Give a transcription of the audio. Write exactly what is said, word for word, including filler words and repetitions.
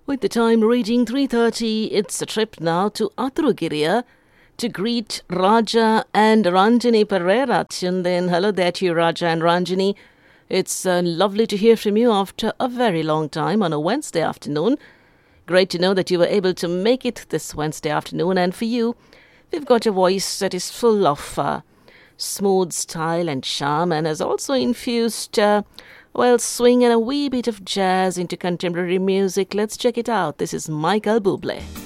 With the time reaching three thirty, it's a trip now to Atrugiriya to greet Raja and Ranjini Pereira. Tuned in. Hello there to you, Raja and Ranjini. It's uh, lovely to hear from you after a very long time on a Wednesday afternoon. Great to know that you were able to make it this Wednesday afternoon. And for you, we've got a voice that is full of uh, smooth style and charm, and has also infused, uh, well, swing and a wee bit of jazz into contemporary music. Let's check it out. This is Michael Bublé.